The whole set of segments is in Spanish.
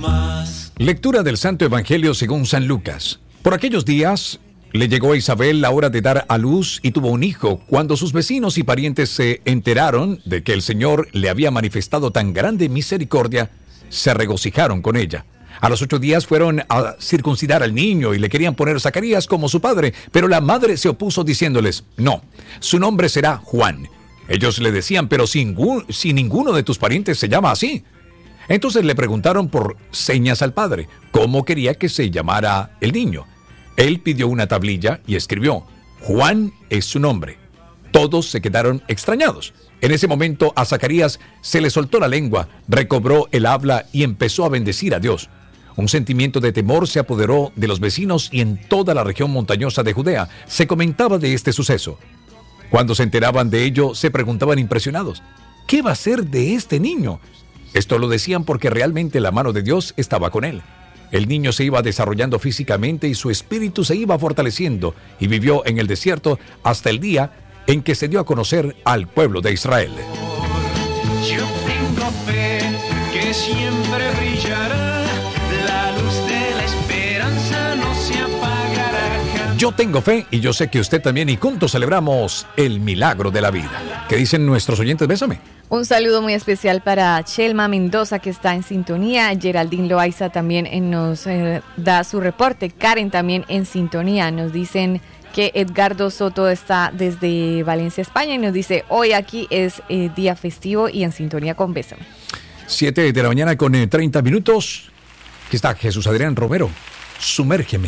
más. Lectura del Santo Evangelio según San Lucas. Por aquellos días le llegó a Isabel la hora de dar a luz y tuvo un hijo. Cuando sus vecinos y parientes se enteraron de que el Señor le había manifestado tan grande misericordia, se regocijaron con ella. A los 8 días fueron a circuncidar al niño y le querían poner Zacarías como su padre, pero la madre se opuso diciéndoles: no, su nombre será Juan. Ellos le decían: pero si ninguno de tus parientes se llama así. Entonces le preguntaron por señas al padre cómo quería que se llamara el niño. Él pidió una tablilla y escribió: Juan es su nombre. Todos se quedaron extrañados. En ese momento a Zacarías se le soltó la lengua, recobró el habla y empezó a bendecir a Dios. Un sentimiento de temor se apoderó de los vecinos y en toda la región montañosa de Judea se comentaba de este suceso. Cuando se enteraban de ello, se preguntaban impresionados: ¿qué va a ser de este niño? Esto lo decían porque realmente la mano de Dios estaba con él. El niño se iba desarrollando físicamente y su espíritu se iba fortaleciendo y vivió en el desierto hasta el día en que se dio a conocer al pueblo de Israel. Yo tengo fe que siempre brillará, la luz de la esperanza no se apagará jamás. Yo tengo fe y yo sé que usted también, y juntos celebramos el milagro de la vida. ¿Qué dicen nuestros oyentes? Bésame. Un saludo muy especial para Chelma Mendoza, que está en sintonía. Geraldine Loaiza también nos da su reporte. Karen también en sintonía. Nos dicen que Edgardo Soto está desde Valencia, España, y nos dice: hoy aquí es día festivo y en sintonía con Bésame. 7 de la mañana con 30 minutos. Aquí está Jesús Adrián Romero. Sumérgeme.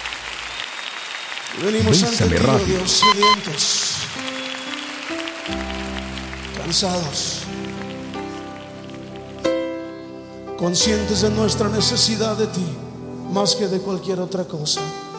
Venimos ante Bésame ti, rápido. Dios, sedientos, cansados, conscientes de nuestra necesidad de ti, más que de cualquier otra cosa.